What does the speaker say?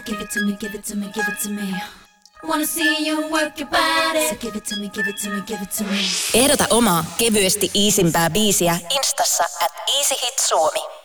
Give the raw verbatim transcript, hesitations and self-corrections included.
give it to me, give it to me, give it to me. Wanna see you work your body. So give it to me, give it to me, give it to me. Ehdota omaa kevyesti iisimpää biisiä Instassa at easyhit suomi.